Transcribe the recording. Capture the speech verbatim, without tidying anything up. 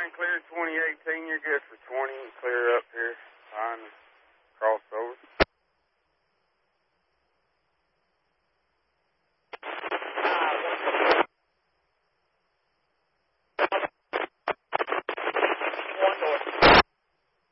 nine clear twenty eighteen. You're good for twenty. Clear up here.